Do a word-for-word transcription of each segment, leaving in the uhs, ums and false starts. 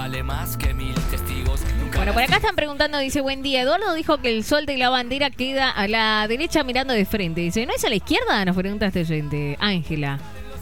vale más que mil testigos. Nunca Bueno, por acá están preguntando, dice, buen día. Eduardo dijo que el sol de la bandera queda a la derecha mirando de frente. Dice, ¿no es a la izquierda? Nos pregunta este oyente. Ángela.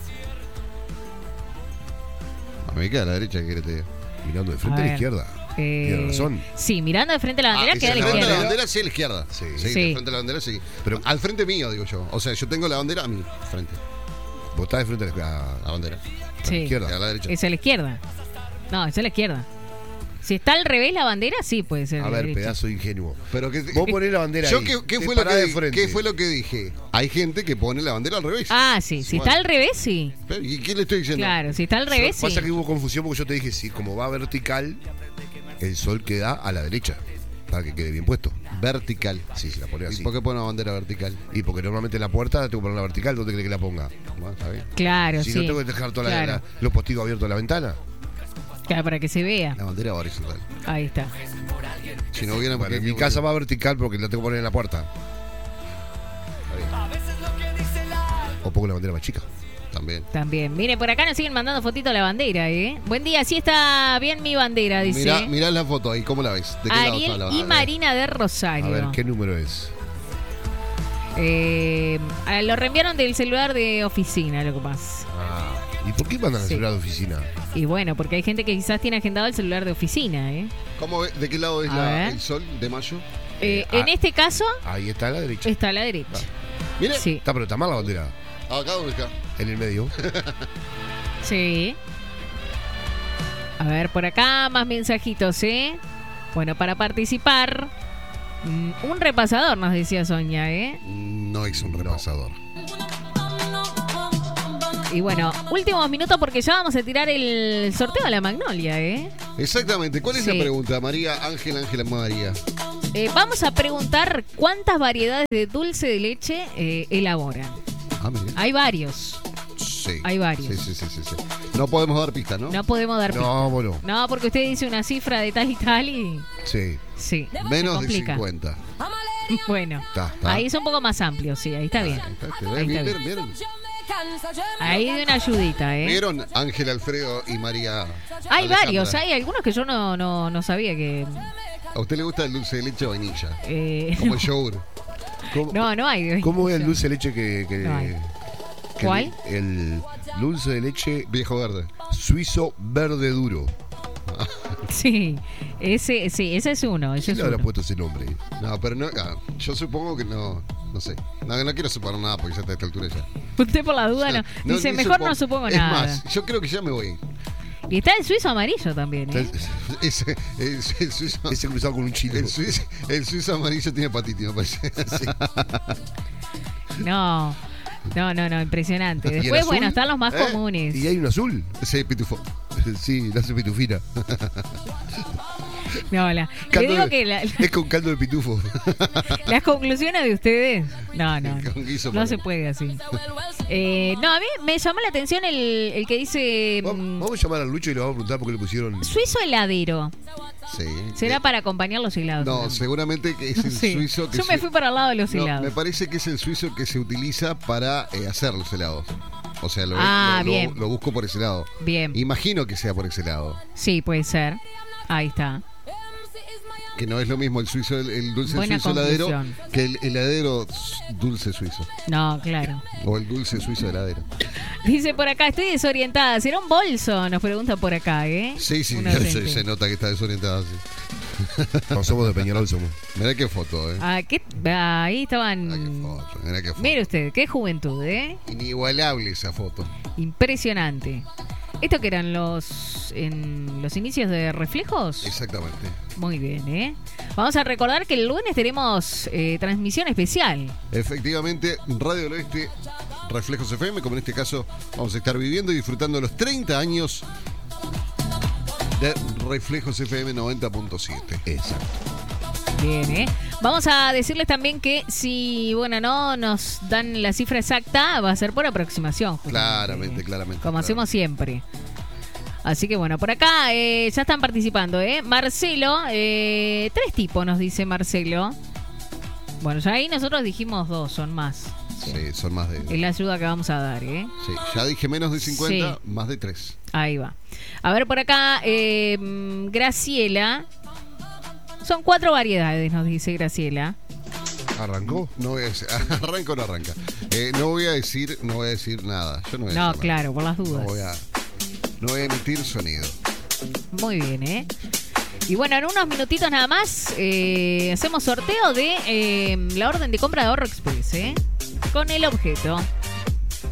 A mí queda a la derecha, ¿qué querés te diga? Mirando de frente a, A la ver. izquierda. Eh, Tiene razón. Sí, mirando de frente a la bandera Ah, queda a la de frente a la izquierda. bandera, sí, a la izquierda. Sí, sí, Sí. de frente a la bandera, sí. Pero al frente mío, digo yo. O sea, yo tengo la bandera a mi frente. Vos estás de frente a la, A la bandera. Sí. izquierda. A la derecha. Es a la izquierda. No, es a la izquierda. Si está al revés la bandera, sí puede ser. A la ver, derecha. pedazo de ingenuo. Pero que, Vos ponés la bandera yo ahí. ¿qué, qué te fue lo parás que de di- frente. ¿Qué fue lo que dije? Hay gente que pone la bandera al revés. Ah, sí. Si Bueno. está al revés, sí. Pero, ¿y qué le estoy diciendo? Claro, si está al revés, sí. Pasa que hubo confusión porque yo te dije, sí, como va vertical, el sol queda a la derecha. Para que quede bien puesto. Vertical. Sí, se la pone ¿Y así. por qué pone una bandera vertical? Y porque normalmente la puerta tengo que poner la vertical, ¿dónde crees que la ponga? Bueno, está bien. Claro, Si sí. no tengo que dejar todos Claro. los postigos abiertos de la ventana. Claro, para que se vea. La bandera horizontal. Ahí está. Si no hubiera Bueno, en mi casa va vertical porque la tengo que poner en la puerta. O pongo la bandera más chica. También. También. Mire, por acá nos siguen mandando fotitos de la bandera, ¿eh? Buen día, sí está bien mi bandera, dice. Mirá, mirá la foto ahí, ¿cómo la ves? ¿De qué lado está Ariel la y bandera? Marina de Rosario. A ver, ¿qué número es? Eh, ah, lo reenviaron del celular de oficina, lo que pasa. Ah, ¿y por qué mandan al Sí. celular de oficina? Y bueno, porque hay gente que quizás tiene agendado el celular de oficina, ¿eh? ¿Cómo ve- ¿De qué lado es A la- ver. el sol de mayo? Eh, ah. en este caso, Ahí está a la derecha. está a la derecha. Mire, Sí, Está, pero está mal la bandera. acá donde está. En el medio. sí. A ver, por acá más mensajitos, ¿eh? Bueno, para participar, mm, un repasador nos decía Sonia, ¿eh? No es un repasador. Y bueno, últimos minutos porque ya vamos a tirar el sorteo de la Magnolia, ¿eh? Exactamente. ¿Cuál es Sí. la pregunta? María, Ángela, Ángela, María. Eh, Vamos a preguntar cuántas variedades de dulce de leche eh, elaboran. Ah, mire. Hay varios. Sí. Hay varios. Sí, sí, sí, sí, sí. No podemos dar pistas, ¿no? No podemos dar pistas. No, bueno. No, porque usted dice una cifra de tal y tal y... Sí. Sí, Menos se de complica. cincuenta. Bueno, Está, está. ahí es un poco más amplio, sí, ahí está bien. Ahí está, te- Ahí está ¿Vieron? bien. ¿Vieron? Ahí de una ayudita, ¿eh? ¿Vieron? Ángel, Alfredo y María. Hay Alejandra. varios, hay algunos que yo no, no, no sabía que... ¿A usted le gusta el dulce de leche o vainilla? eh, Como el yogur. ¿Cómo, no, no hay. de ¿Cómo es el vainilla. dulce de leche que... que- No hay. que ¿Cuál? El dulce de leche Viejo verde. suizo verde duro. Sí, ese, sí, ese es uno. Ese ¿Quién es le habrá uno. puesto ese nombre? No, pero no, ah, yo supongo que no, no sé. No, no quiero suponer nada porque ya está a esta altura ya. Usted por la duda no. No, Dice, ni mejor supongo. no supongo es nada. más, yo creo que ya me voy. Y está el suizo amarillo también, ¿eh? Es, es- el, suizo, Ese cruzado con un chino. el, suizo, el suizo amarillo tiene hepatitis, me parece. Sí. No, no, no, no, impresionante. ¿Y el Después, azul? bueno, están los más ¿Eh? comunes. ¿Y hay un azul? Ese pitufo. Sí, la hace pitufina. No, la, le Caldo digo de- que la- Es con caldo de pitufo. las conclusiones de ustedes, no, no, no, Con guiso no para- se puede así. Eh, no, a mí me llamó la atención el, el que dice Vamos, mm, vamos a llamar a Lucho y le vamos a preguntar por qué le pusieron. suizo heladero. Sí. ¿Será Eh, para acompañar los helados? No, ¿no? seguramente que es el Sí. suizo que Yo me se- fui para el lado de los No, helados. me parece que es el suizo que se utiliza para eh, hacer los helados. O sea, lo, Ah, lo- lo- bien. lo busco por ese lado. Bien, Imagino que sea por ese lado. sí, puede ser. Ahí está. Que no es lo mismo el suizo, el, el dulce Buena suizo heladero conclusión. que el heladero dulce suizo. No, claro. O el dulce suizo heladero. Dice por acá, estoy desorientada. ¿Será un bolso? Nos pregunta por acá, ¿eh? Sí, sí, Un se, oyente. se nota que está desorientada. Sí. No, somos de Peñarol, somos. Mirá qué foto, eh. Ah, ¿qué? Ah, ahí estaban... Mirá qué foto, mirá qué foto. Mire usted, qué juventud, ¿eh? Inigualable esa foto. Impresionante. ¿Esto que eran los en los inicios de Reflejos? Exactamente. Muy bien, ¿eh? Vamos a recordar que el lunes tenemos eh, transmisión especial. Efectivamente, Radio del Oeste, Reflejos F M, como en este caso vamos a estar viviendo y disfrutando los treinta años de Reflejos F M noventa punto siete. Exacto. Bien, ¿eh? Vamos a decirles también que si, bueno, no nos dan la cifra exacta, va a ser por aproximación. justamente. Claramente, claramente. Como claramente. hacemos siempre. Así que bueno, por acá eh, ya están participando, ¿eh? Marcelo, eh, tres tipos nos dice Marcelo. Bueno, ya ahí nosotros dijimos dos, son más. Sí. Sí, son más de... Es la ayuda que vamos a dar, ¿eh? Sí, ya dije menos de cincuenta, Sí. más de tres. Ahí va. A ver, por acá, eh, Graciela. Son cuatro variedades, nos dice Graciela. ¿Arrancó? No voy a decir, ¿arranca o no arranca? Eh, no voy a decir, no voy a decir nada. Yo no voy a No, decir claro, nada. por las dudas. No voy a, no voy a emitir sonido. Muy bien, ¿eh? Y bueno, en unos minutitos nada más eh, hacemos sorteo de eh, la orden de compra de Ahorro Express, ¿eh? Con el objeto